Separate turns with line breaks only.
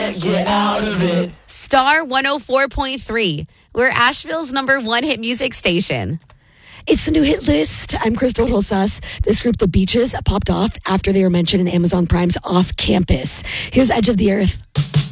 can't get out of it.
Star 104.3. We're Asheville's #1 hit music station.
It's the new hit list. I'm Crystal Rosas. This group, The Beaches, popped off after they were mentioned in Amazon Prime's Off Campus. Here's Edge of the Earth.